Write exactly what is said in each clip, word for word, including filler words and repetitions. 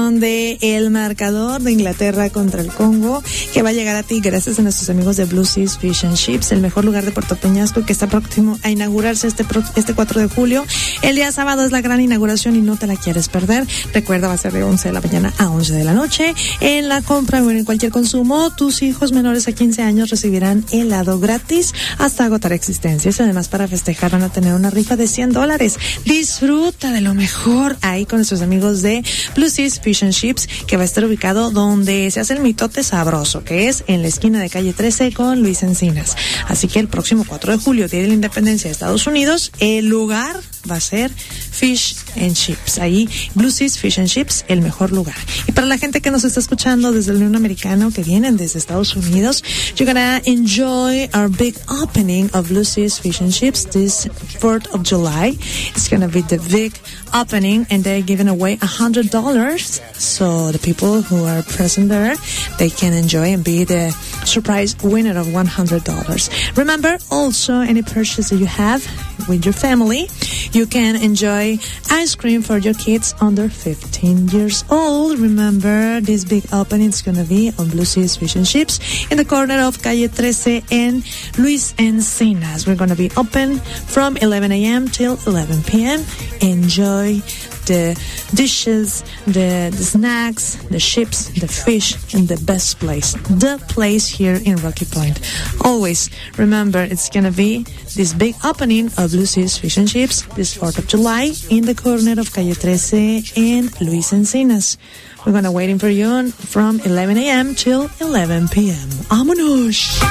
información de el marcador de Inglaterra contra el Congo, que va a llegar a ti gracias a nuestros amigos de Blue Seas Fish and Chips, el mejor lugar de Puerto Peñasco, que está próximo a inaugurarse este pro, este cuatro de julio. El día sábado es la gran inauguración y no te la quieres perder. Recuerda, va a ser de once de la mañana a once de la noche. En la compra o en cualquier consumo, tus hijos menores a quince años recibirán helado gratis hasta agotar existencias. Además, para festejar van a tener una rifa de cien dólares. Disfruta de lo mejor ahí con nuestros amigos de Blue Seas Fish and Chips, que va a estar ubicado donde se hace el mitote sabroso, que es en la esquina de calle trece con Luis Encinas. Así que el próximo cuatro de julio, Día de la Independencia de Estados Unidos, el lugar va a ser Fish and Chips. Ahí, Blue Seas Fish and Chips, el mejor lugar. Y para la gente que nos está escuchando desde el Unión Americano, que vienen desde Estados Unidos, you're gonna enjoy our big opening of Blue Seas Fish and Chips this fourth of July. It's gonna be the big opening, and they're giving away a hundred dollars. So the people who are present there, they can enjoy and be the surprise winner of one hundred dollars. Remember, also, any purchase that you have with your family, you can enjoy ice cream for your kids under fifteen years old. Remember, this big opening is going to be on Blue Seas Fish and Chips in the corner of Calle trece and Luis Encinas. We're going to be open from eleven a.m. till eleven p.m. Enjoy the dishes, the, the snacks, the chips, the fish, and the best place, the place here in Rocky Point. Always remember, it's gonna be this big opening of Blue Seas Fish and Chips this fourth of July in the corner of Calle trece and Luis Encinas. We're gonna waiting for you from eleven a.m. till eleven p.m. ¡Vámonos!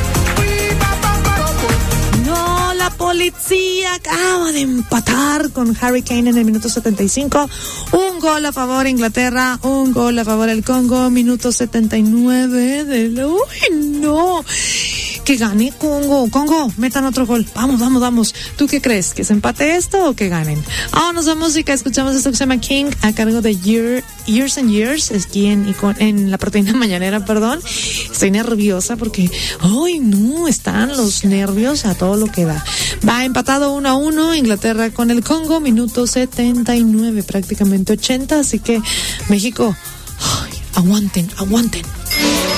La policía acaba de empatar con Harry Kane en el minuto setenta y cinco. Un gol a favor Inglaterra, un gol a favor el Congo, minuto setenta y nueve del... ¡Uy, no! Que gane Congo. Congo, metan otro gol. Vamos, vamos, vamos. ¿Tú qué crees? ¿Que se empate esto o que ganen? Vámonos a música. Escuchamos esto que se llama King a cargo de Year, Years and Years. Aquí en, en la proteína mañanera, perdón. Estoy nerviosa porque, ¡ay, no! Están los nervios a todo lo que da. Va empatado uno a uno. Inglaterra con el Congo. Minuto setenta y nueve, prácticamente ochenta. Así que, México, ¡ay, aguanten, aguanten!